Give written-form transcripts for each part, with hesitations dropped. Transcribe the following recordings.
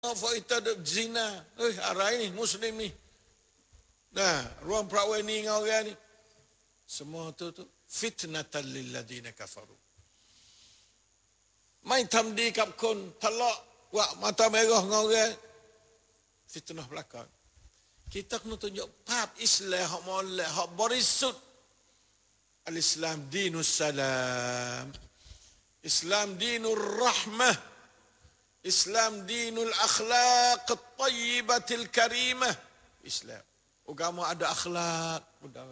Faita zina. Arah ni Muslim ni. Nah, ruang praweni dengan orang ni. Semua tu fitnatan lil ladina kafaru. Mai tamdi kap kon talak wak mata merah dengan orang. Fitnah belakang. Kita kena tunjuk bab Islam hak molek, hak berisut. Al-Islam dinus salam. Islam dinur rahmah. Islam dinul akhlaq at-tayyibatil karimah. Islam. Agama ada akhlak.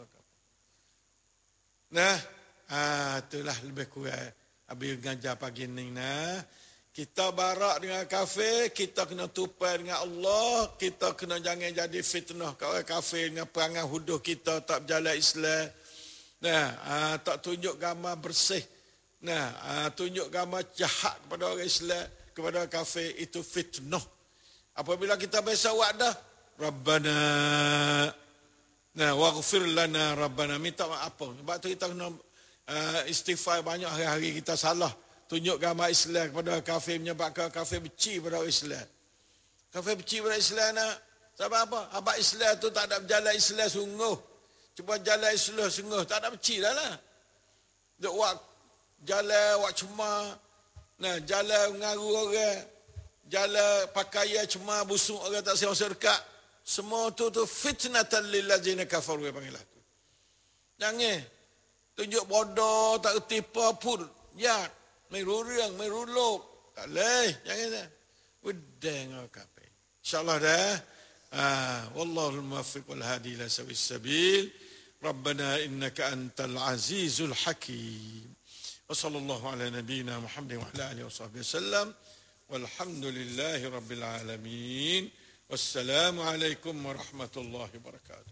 Nah, itulah lebih kurang. Habis ngajar pagi ni nah. Kita barak dengan kafir, kita kena tupai dengan Allah, kita kena jangan jadi fitnah kat orang kafir dengan perangai huduh kita tak berjalan Islam. Nah, tak tunjuk gambar bersih. Nah, tunjuk gambar jahat kepada orang Islam, kepada orang kafir, itu fitnah. Apabila kita biasa wa'dah, Rabbana, nah, waghfir lana Rabbana, minta maaf apa. Sebab tu kita kena istighfar banyak hari-hari kita salah. Tunjuk gambar Islam kepada kafir, menyebabkan kafir benci pada Islam. Kafir benci pada Islam nak. Sebab apa? Abad Islam tu tak ada berjalan Islam sungguh. Cuba jalan Islam sungguh, tak ada benci dah lah. Duk wak jalan, wak cemar. Nah, jalan mengaru orang. Jalan pakaian cemar, busuk orang tak siapa dekat. Semua tu fitnatan lil ladzina kafaru panggil lah tu. Jangan tunjuk bodoh, tak reti apa pun. Ya, mai rurang, mai ruluk. Tak leh, jangan dah. Wedang kafir. Insya-Allah dah. Wallahu al-muwaffiq wal hadi ila sawis sabil. Rabbana innaka antal azizul hakim. Wa sallallahu ala nabiyyina Muhammad wa ala alihi washabbihi wasallam. Walhamdulillahi rabbil alamin. Wassalamualaikum warahmatullahi wabarakatuh.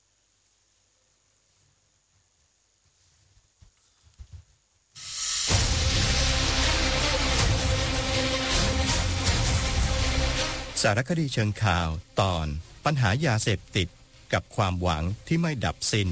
สารคดีเชิงข่าวตอนปัญหายาเสพติดกับความหวังที่ไม่ดับสิ้น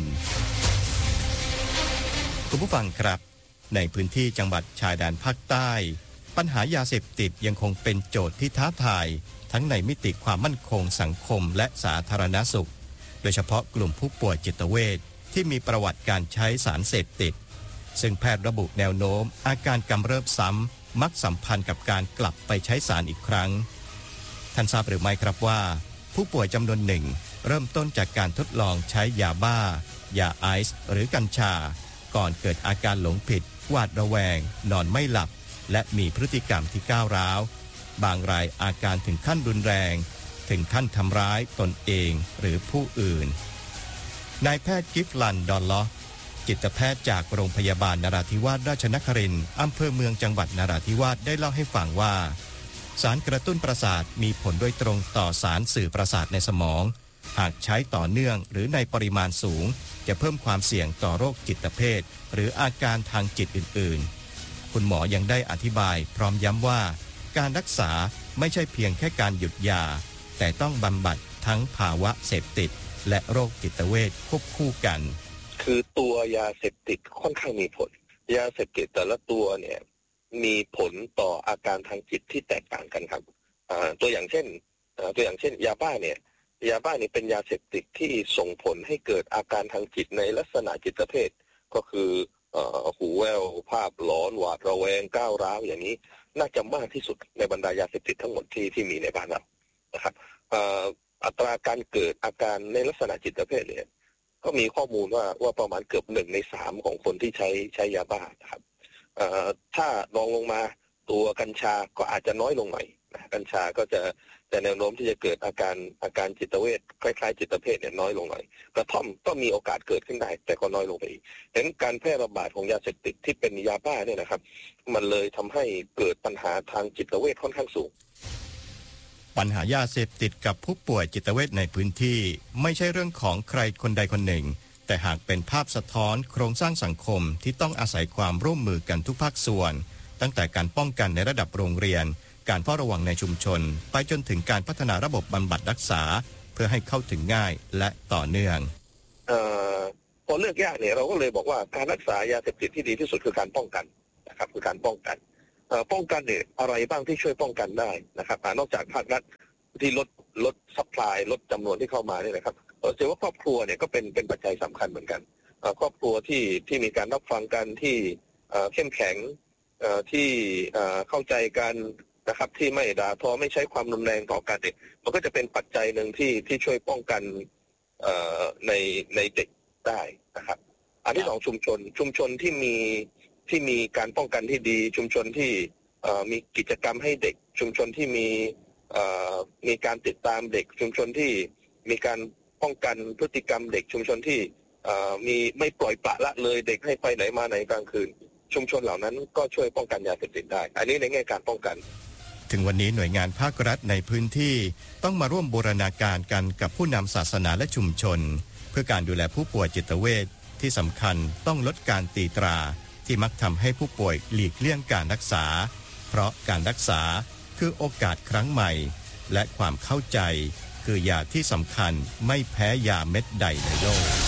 คุณผู้ฟังครับในพื้นที่จังหวัดชายแดนภาคใต้ปัญหายาเสพติดยังคงเป็นโจทย์ที่ท้าทายทั้งในมิติความมั่นคงสังคมและสาธารณสุขโดยเฉพาะกลุ่มผู้ป่วยจิตเวชที่มีประวัติการใช้สารเสพติดซึ่งแพทย์ระบุแนวโน้มอาการกำเริบซ้ำมักสัมพันธ์กับการกลับไปใช้สารอีกครั้งท่านทราบหรือไม่ครับว่าผู้ป่วยจำนวนหนึ่งเริ่มต้นจากการทดลองใช้ยาบ้ายาไอซ์หรือกัญชาก่อนเกิดอาการหลงผิดหวาดระแวงนอนไม่หลับและมีพฤติกรรมที่ก้าวร้าวบางรายอาการถึงขั้นรุนแรงถึงขั้นทำร้ายตนเองหรือผู้อื่นนายแพทย์กิฟลันดอนลอจิตแพทย์จากโรงพยาบาลนราธิวาสราชนครินทร์อำเภอเมืองจังหวัดนราธิวาสได้เล่าให้ฟังว่าสารกระตุ้นประสาทมีผลโดยตรงต่อสารสื่อประสาทในสมองหากใช้ต่อเนื่องหรือในปริมาณสูงจะเพิ่มความเสี่ยงต่อโรคจิตเภทหรืออาการทางจิตอื่นๆคุณหมอยังได้อธิบายพร้อมย้ำว่าการรักษาไม่ใช่เพียงแค่การหยุดยาแต่ต้องบำบัดทั้งภาวะเสพติดและโรคจิตเวชควบคู่กันคือตัวยาเสพติดค่อนข้างมีผลยาเสพติดแต่ละตัวเนี่ยมีผลต่ออาการทางจิตที่แตกต่างกันครับตัวอย่างเช่นยาบ้าเนี่ยเป็นยาเสพติดที่ส่งผลให้เกิดอาการทางจิตในลักษณะจิตเภทก็คือหูแว่วภาพหลอนหวาดระแวงก้าวร้าวอย่างนี้น่าจะมากที่สุดในบรรดายาเสพติดทั้งหมดที่มีในบ้านเรานะครับอัตราการเกิดอาการในลักษณะจิตเภทเนี่ยก็มีข้อมูลว่าประมาณเกือบ1 ใน 3ของคนที่ใช้ยาบ้านะครับถ้ารองลงมาตัวกัญชาก็อาจจะน้อยลงหน่อยนะกัญชาก็จะแนวโน้มที่จะเกิดอาการจิตเวชคล้ายๆจิตเภทเนี่ยน้อยลงหน่อยกระท่อมก็มีโอกาสเกิดขึ้นได้แต่ก็น้อยลงไปอีกดังนั้นการแพร่ระบาดของยาเสพติดที่เป็นยาบ้าเนี่ยนะครับมันเลยทำให้เกิดปัญหาทางจิตเวชค่อนข้างสูงปัญหายาเสพติดกับผู้ป่วยจิตเวชในพื้นที่ไม่ใช่เรื่องของใครคนใดคนหนึ่งแต่หากเป็นภาพสะท้อนโครงสร้างสังคมที่ต้องอาศัยความร่วมมือกันทุกภาคส่วนตั้งแต่การป้องกันในระดับโรงเรียนการเฝ้าระวังในชุมชนไปจนถึงการพัฒนาระบบบำบัดรักษาเพื่อให้เข้าถึงง่ายและต่อเนื่องพอเลือกยากเนี่ยเราก็เลยบอกว่าการรักษายาเสพติดที่ดีที่สุดคือการป้องกันนะครับคือการป้องกันป้องกันเนี่ยอะไรบ้างที่ช่วยป้องกันได้นะครับนอกจากภาครัฐที่ลดซัพพลายลดจำนวนที่เข้ามาเนี่ยนะครับเชื่อว่าครอบครัวเนี่ยก็เป็นปัจจัยสำคัญเหมือนกันครอบครัวที่มีการรับฟังกันที่เข้มแข็งที่เข้าใจกันนะครับที่ไม่ด่าทอไม่ใช้ความรุนแรงต่อกันเนี่ยมันก็จะเป็นปัจจัยหนึ่งที่ช่วยป้องกันในเด็กได้นะครับอันที่สองชุมชนที่มีการป้องกันที่ดีชุมชนที่มีกิจกรรมให้เด็กชุมชนที่มีการติดตามเด็กชุมชนที่มีการป้องกันพฤติกรรมเด็กชุมชนที่มีไม่ปล่อยปละละเลยเด็กให้ไปไหนมาไหนกลางคืนชุมชนเหล่านั้นก็ช่วยป้องกันยาเสพติดได้อันนี้ในแง่การป้องกันถึงวันนี้หน่วยงานภาครัฐในพื้นที่ต้องมาร่วมบูรณาการกันกับผู้นำศาสนาและชุมชนเพื่อการดูแลผู้ป่วยจิตเวชที่สำคัญต้องลดการตีตราที่มักทำให้ผู้ป่วยหลีกเลี่ยงการรักษาเพราะการรักษาคือโอกาสครั้งใหม่และความเข้าใจคือยาที่สำคัญไม่แพ้ยาเม็ดใดในโลก